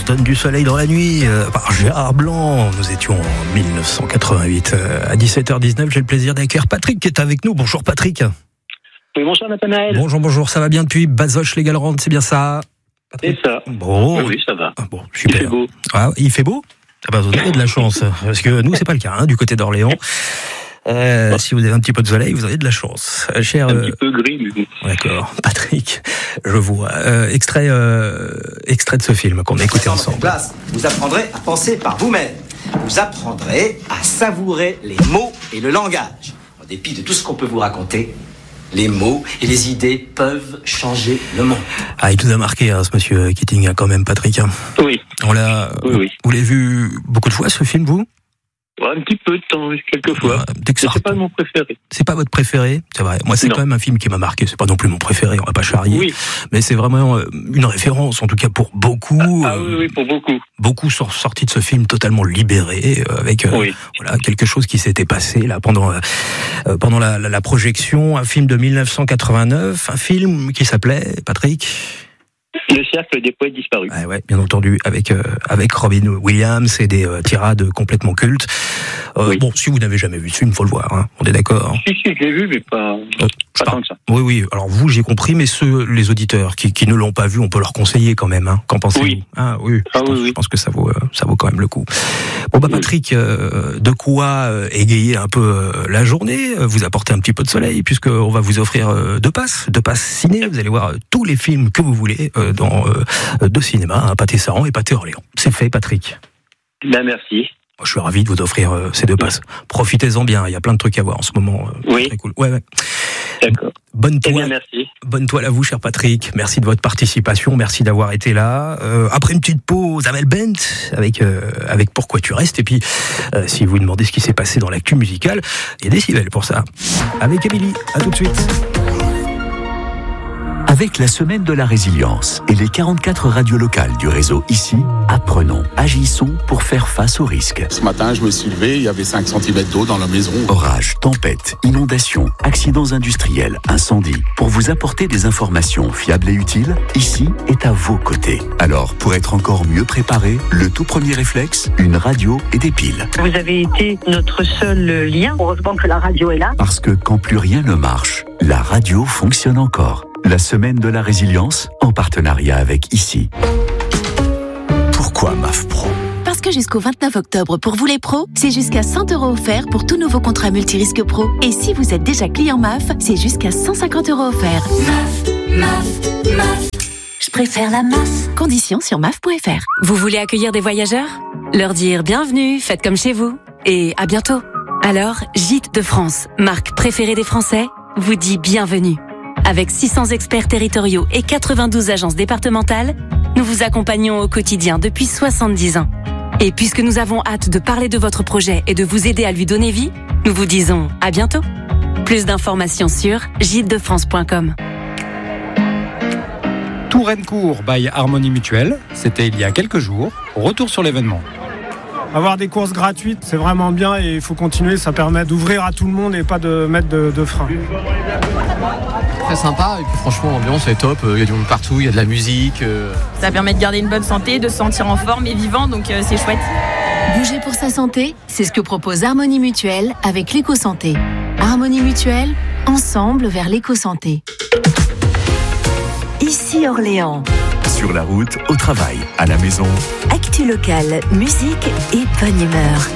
donne du soleil dans la nuit par Gérard Blanc. Nous étions en 1988 à 17h19. J'ai le plaisir d'accueillir Patrick qui est avec nous. Bonjour Patrick. Oui, bonjour Nathanaël. Bonjour, ça va bien depuis Bazoches les Galerandes, c'est bien ça Patrick? C'est ça. Bon. Oui, ça va. Bon, super. Il fait beau. Ah, il fait beau? Ah bah, vous avez de la chance, parce que nous c'est pas le cas, du côté d'Orléans. Si vous avez un petit peu de soleil, vous avez de la chance. Cher, un petit peu gris, mais bon. D'accord, Patrick, je vois. Extrait de ce film qu'on a écouté ensemble. Classe, vous apprendrez à penser par vous-même. Vous apprendrez à savourer les mots et le langage. En dépit de tout ce qu'on peut vous raconter, les mots et les idées peuvent changer le monde. Ah, il nous a marqué, ce monsieur Keating, quand même, Patrick. Oui. Oui. Vous l'avez vu beaucoup de fois, ce film, vous? Un petit peu de temps, quelques fois. C'est pas mon préféré. C'est pas votre préféré? C'est vrai. Moi, c'est quand même un film qui m'a marqué. C'est pas non plus mon préféré, on va pas charrier. Oui. Mais c'est vraiment une référence, en tout cas pour beaucoup. Oui, pour beaucoup. Beaucoup sont sortis de ce film totalement libérés, avec voilà, quelque chose qui s'était passé là pendant la projection. Un film de 1989, un film qui s'appelait, Patrick? Le cercle des poètes disparus. Ah ouais, bien entendu, avec Robin Williams et des tirades complètement cultes. Bon, si vous n'avez jamais vu ce film, faut le voir, on est d'accord. Si, je l'ai vu, mais pas tant que ça. Oui. Alors vous, j'ai compris, mais les auditeurs qui ne l'ont pas vu, on peut leur conseiller quand même. Qu'en pensez-vous? Oui. Je pense que ça vaut quand même le coup. Bon Patrick, de quoi égayer un peu la journée, vous apporter un petit peu de soleil, puisqu'on va vous offrir deux passes ciné. Vous allez voir tous les films que vous voulez dans deux cinémas, Pâté-Saran et Pâté-Orléans. C'est fait, Patrick. Merci. Je suis ravi de vous offrir ces deux passes. Profitez-en bien, il y a plein de trucs à voir en ce moment. Très cool. Ouais. D'accord. Bonne toile. Merci. Bonne toile à vous, cher Patrick. Merci de votre participation, merci d'avoir été là. Après une petite pause, Amel Bent avec Pourquoi tu restes. Et puis, si vous demandez ce qui s'est passé dans l'actu musicale, il y a Décibel pour ça. Avec Émilie, à tout de suite. Avec la semaine de la résilience et les 44 radios locales du réseau ICI, apprenons, agissons pour faire face aux risques. Ce matin, je me suis levé, il y avait 5 cm d'eau dans la maison. Orages, tempêtes, inondations, accidents industriels, incendies. Pour vous apporter des informations fiables et utiles, ICI est à vos côtés. Alors, pour être encore mieux préparé, le tout premier réflexe, une radio et des piles. Vous avez été notre seul lien. Heureusement que la radio est là. Parce que quand plus rien ne marche, la radio fonctionne encore. La semaine de la résilience, en partenariat avec ICI. Pourquoi MAF Pro ? Parce que jusqu'au 29 octobre, pour vous les pros, c'est jusqu'à 100 € offerts pour tout nouveau contrat multirisque pro. Et si vous êtes déjà client MAF, c'est jusqu'à 150 € offerts. MAF. Je préfère la MAF. Conditions sur MAF.fr. Vous voulez accueillir des voyageurs ? Leur dire bienvenue, faites comme chez vous. Et à bientôt. Alors, Gîtes de France, marque préférée des Français, vous dit bienvenue. Avec 600 experts territoriaux et 92 agences départementales, nous vous accompagnons au quotidien depuis 70 ans. Et puisque nous avons hâte de parler de votre projet et de vous aider à lui donner vie, nous vous disons à bientôt. Plus d'informations sur gitesdefrance.com. Touraine-Court by Harmonie Mutuelle, c'était il y a quelques jours. Retour sur l'événement. Avoir des courses gratuites, c'est vraiment bien et il faut continuer, ça permet d'ouvrir à tout le monde et pas de mettre de frein. Très sympa et puis franchement l'ambiance est top, il y a du monde partout, il y a de la musique. Ça permet de garder une bonne santé, de se sentir en forme et vivant, donc c'est chouette. Bouger pour sa santé, c'est ce que propose Harmonie Mutuelle avec l'éco-santé. Harmonie Mutuelle, ensemble vers l'éco-santé. Ici Orléans. Sur la route, au travail, à la maison. Actu locale, musique et bonne humeur.